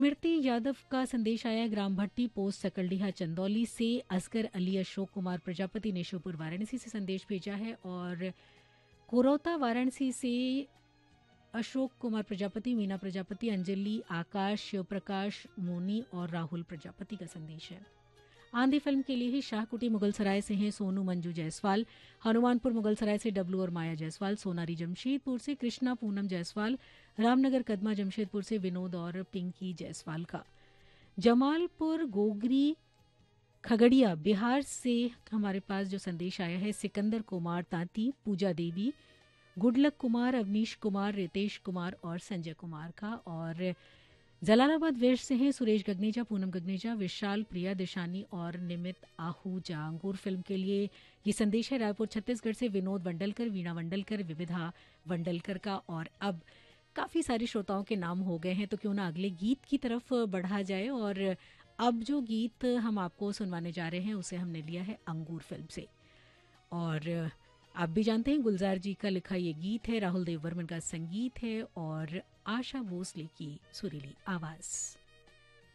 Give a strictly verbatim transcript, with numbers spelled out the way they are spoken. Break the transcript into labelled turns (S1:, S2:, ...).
S1: स्मृति यादव का संदेश आया ग्राम भट्टी पोस्ट सकलडीहा चंदौली से। असगर अली अशोक कुमार प्रजापति ने शिवपुर वाराणसी से संदेश भेजा है और कोरौता वाराणसी से अशोक कुमार प्रजापति, मीना प्रजापति, अंजलि, आकाश, शिव प्रकाश, मोनी और राहुल प्रजापति का संदेश है। आंधी फिल्म के लिए ही शाहकुटी मुगलसराय से हैं सोनू मंजू जायसवाल, हनुमानपुर मुगलसराय से डब्लू और माया जायसवाल, सोनारी जमशेदपुर से कृष्णा पूनम जायसवाल, रामनगर कदमा जमशेदपुर से विनोद और पिंकी जायसवाल का। जमालपुर गोगरी खगड़िया बिहार से हमारे पास जो संदेश आया है सिकंदर कुमार तांती, पूजा देवी, गुडलक कुमार, अवनीश कुमार, रितेश कुमार और संजय कुमार का। और जलालाबाद वेस्ट से हैं सुरेश गगनेजा, पूनम गगनेजा, विशाल, प्रिया दिशानी और निमित आहूजा। अंगूर फिल्म के लिए ये संदेश है रायपुर छत्तीसगढ़ से विनोद वंडलकर, वीणा वंडलकर, विविधा वंडलकर का। और अब काफ़ी सारे श्रोताओं के नाम हो गए हैं तो क्यों ना अगले गीत की तरफ बढ़ा जाए। और अब जो गीत हम आपको सुनवाने जा रहे हैं उसे हमने लिया है अंगूर फिल्म से। और आप भी जानते हैं गुलजार जी का लिखा ये गीत है, राहुल देव बर्मन का संगीत है और आशा भोसले की सुरीली आवाज़।